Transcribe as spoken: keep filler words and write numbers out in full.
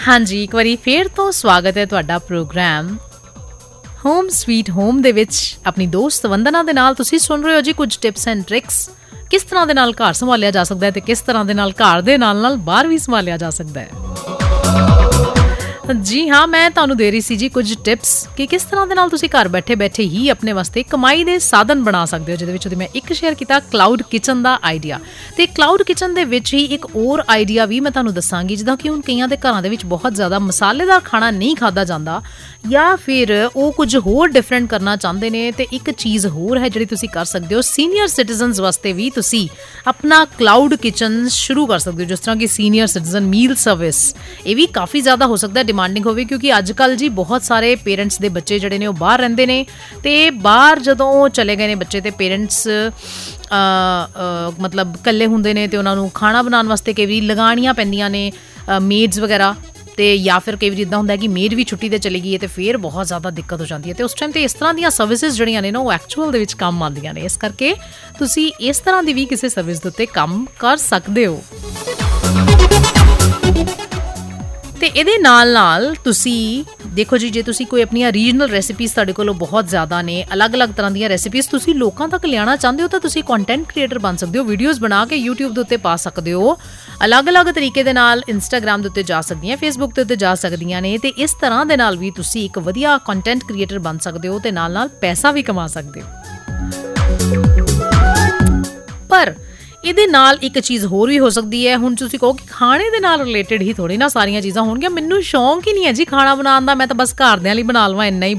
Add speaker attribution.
Speaker 1: ਹਾਂਜੀ, ਇੱਕ ਵਾਰੀ ਫੇਰ ਤੋਂ ਸਵਾਗਤ ਹੈ ਤੁਹਾਡਾ ਪ੍ਰੋਗਰਾਮ ਹੋਮ ਸਵੀਟ ਹੋਮ ਦੇ ਵਿੱਚ ਆਪਣੀ ਦੋਸਤ ਵੰਦਨਾ ਦੇ ਨਾਲ। ਤੁਸੀਂ ਸੁਣ ਰਹੇ ਹੋ ਜੀ ਕੁਝ ਟਿਪਸ ਐਂਡ ਟ੍ਰਿਕਸ, ਕਿਸ ਤਰ੍ਹਾਂ ਦੇ ਨਾਲ ਘਰ ਸੰਭਾਲਿਆ ਜਾ ਸਕਦਾ ਹੈ ਤੇ ਕਿਸ ਤਰ੍ਹਾਂ ਦੇ ਨਾਲ ਘਰ ਦੇ ਨਾਲ ਨਾਲ ਬਾਹਰ ਵੀ ਸੰਭਾਲਿਆ ਜਾ ਸਕਦਾ ਹੈ। ਜੀ ਹਾਂ, ਮੈਂ ਤੁਹਾਨੂੰ ਦੇ ਰਹੀ ਸੀ ਜੀ ਕੁਝ ਟਿਪਸ ਕਿ ਕਿਸ ਤਰ੍ਹਾਂ ਦੇ ਨਾਲ ਤੁਸੀਂ ਘਰ ਬੈਠੇ ਬੈਠੇ ਹੀ ਆਪਣੇ ਵਾਸਤੇ ਕਮਾਈ ਦੇ ਸਾਧਨ ਬਣਾ ਸਕਦੇ ਹੋ, ਜਿਹਦੇ ਵਿੱਚ ਮੈਂ ਇੱਕ ਸ਼ੇਅਰ ਕੀਤਾ ਕਲਾਊਡ ਕਿਚਨ ਦਾ ਆਈਡੀਆ। ਤੇ ਕਲਾਊਡ ਕਿਚਨ ਦੇ ਵਿੱਚ ਹੀ ਇੱਕ ਹੋਰ ਆਈਡੀਆ ਵੀ ਮੈਂ ਤੁਹਾਨੂੰ ਦੱਸਾਂਗੀ, ਜਿੱਦਾਂ ਕਿ ਹੁਣ ਕਈਆਂ ਦੇ ਘਰਾਂ ਦੇ ਵਿੱਚ ਬਹੁਤ ਜ਼ਿਆਦਾ ਮਸਾਲੇਦਾਰ ਖਾਣਾ ਨਹੀਂ ਖਾਧਾ ਜਾਂਦਾ, ਜਾਂ ਫਿਰ ਉਹ ਕੁਝ ਹੋਰ ਡਿਫਰੈਂਟ ਕਰਨਾ ਚਾਹੁੰਦੇ ਨੇ। ਤੇ ਇੱਕ ਚੀਜ਼ ਹੋਰ ਹੈ ਜਿਹੜੀ ਤੁਸੀਂ ਕਰ ਸਕਦੇ ਹੋ, ਸੀਨੀਅਰ ਸਿਟੀਜ਼ਨਸ ਵਾਸਤੇ ਵੀ ਤੁਸੀਂ ਆਪਣਾ ਕਲਾਊਡ ਕਿਚਨ ਸ਼ੁਰੂ ਕਰ ਸਕਦੇ ਹੋ, ਜਿਸ ਤਰ੍ਹਾਂ ਕਿ ਸੀਨੀਅਰ ਸਿਟੀਜ਼ਨ ਮੀਲ ਸਰਵਿਸ। ਇਹ ਵੀ ਕਾਫੀ ਜ਼ਿਆਦਾ ਹੋ ਸਕਦਾ ਡਿਮਾਂਡਿੰਗ ਹੋਵੇ, ਕਿਉਂਕਿ ਅੱਜ ਕੱਲ੍ਹ ਜੀ ਬਹੁਤ ਸਾਰੇ ਪੇਰੈਂਟਸ ਦੇ ਬੱਚੇ ਜਿਹੜੇ ਨੇ ਉਹ ਬਾਹਰ ਰਹਿੰਦੇ ਨੇ, ਤੇ ਬਾਹਰ ਜਦੋਂ ਚਲੇ ਗਏ ਨੇ ਬੱਚੇ ਤੇ ਪੇਰੈਂਟਸ ਮਤਲਬ ਇਕੱਲੇ ਹੁੰਦੇ ਨੇ, ਤੇ ਉਹਨਾਂ ਨੂੰ ਖਾਣਾ ਬਣਾਉਣ ਵਾਸਤੇ ਕਈ ਵਾਰੀ ਲਗਾਉਣੀਆਂ ਪੈਂਦੀਆਂ ਨੇ ਮੇਡਸ ਵਗੈਰਾ, ਤੇ ਜਾਂ ਫਿਰ ਕਈ ਵਾਰੀ ਇੱਦਾਂ ਹੁੰਦਾ ਕਿ ਮੇਡ ਵੀ ਛੁੱਟੀ 'ਤੇ ਚਲੀ ਗਈ ਹੈ, ਤੇ ਫਿਰ ਬਹੁਤ ਜ਼ਿਆਦਾ ਦਿੱਕਤ ਹੋ ਜਾਂਦੀ ਹੈ। ਤੇ ਉਸ ਟਾਈਮ 'ਤੇ ਇਸ ਤਰ੍ਹਾਂ ਦੀਆਂ ਸਰਵਿਸਿਜ਼ ਜਿਹੜੀਆਂ ਨੇ ਨਾ ਉਹ ਐਕਚੁਅਲ ਦੇ ਵਿੱਚ ਕੰਮ ਆਉਂਦੀਆਂ ਨੇ। ਇਸ ਕਰਕੇ ਤੁਸੀਂ ਇਸ ਤਰ੍ਹਾਂ ਦੀ ਵੀ ਕਿਸੇ ਸਰਵਿਸ ਦੇ ਉੱਤੇ ਕੰਮ ਕਰ ਸਕਦੇ ਹੋ। ਤੇ ਇਹਦੇ ਨਾਲ ਨਾਲ ਤੁਸੀਂ ਦੇਖੋ ਜੀ, ਜੇ ਤੁਸੀਂ ਕੋਈ ਆਪਣੀਆਂ ਰੀਜਨਲ ਰੈਸਿਪੀਜ਼ ਤੁਹਾਡੇ ਕੋਲੋਂ ਬਹੁਤ ਜ਼ਿਆਦਾ ਨੇ, ਅਲੱਗ-ਅਲੱਗ ਤਰ੍ਹਾਂ ਦੀਆਂ ਰੈਸਿਪੀਜ਼ ਤੁਸੀਂ ਲੋਕਾਂ ਤੱਕ ਲਿਆਉਣਾ ਚਾਹੁੰਦੇ ਹੋ, ਤਾਂ ਤੁਸੀਂ ਕੰਟੈਂਟ ਕ੍ਰੀਏਟਰ ਬਣ ਸਕਦੇ ਹੋ। ਵੀਡੀਓਜ਼ ਬਣਾ ਕੇ ਯੂਟਿਊਬ ਦੇ ਉੱਤੇ ਪਾ ਸਕਦੇ ਹੋ, ਅਲੱਗ-ਅਲੱਗ ਤਰੀਕੇ ਦੇ ਨਾਲ ਇੰਸਟਾਗ੍ਰਾਮ ਦੇ ਉੱਤੇ ਜਾ ਸਕਦੀਆਂ, ਫੇਸਬੁੱਕ ਦੇ ਉੱਤੇ ਜਾ ਸਕਦੀਆਂ ਨੇ। ਤੇ ਇਸ ਤਰ੍ਹਾਂ ਦੇ ਨਾਲ ਵੀ ਤੁਸੀਂ ਇੱਕ ਵਧੀਆ ਕੰਟੈਂਟ ਕ੍ਰੀਏਟਰ ਬਣ ਸਕਦੇ ਹੋ, ਤੇ ਨਾਲ ਨਾਲ ਪੈਸਾ ਵੀ ਕਮਾ ਸਕਦੇ ਹੋ। ਪਰ ਇਹਦੇ ਨਾਲ ਇੱਕ ਚੀਜ਼ ਹੋਰ ਵੀ ਹੋ ਸਕਦੀ ਹੈ। ਹੁਣ ਤੁਸੀਂ ਕਹੋ ਕਿ ਖਾਣੇ ਦੇ ਨਾਲ ਰਿਲੇਟਡ ਹੀ ਥੋੜ੍ਹੀ ਨਾ ਸਾਰੀਆਂ ਚੀਜ਼ਾਂ ਹੋਣਗੀਆਂ, ਮੈਨੂੰ ਸ਼ੌਂਕ ਹੀ ਨਹੀਂ ਹੈ ਜੀ ਖਾਣਾ ਬਣਾਉਣ ਦਾ, ਮੈਂ ਤਾਂ ਬਸ ਘਰਦਿਆਂ ਲਈ ਬਣਾ ਲਵਾਂ, ਇੰਨਾ ਹੀ